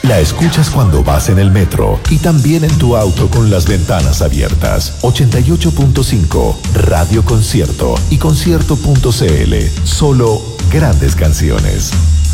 La escuchas cuando vas en el metro y también en tu auto con las ventanas abiertas. 88.5 Radio Concierto y concierto.cl. Solo grandes canciones.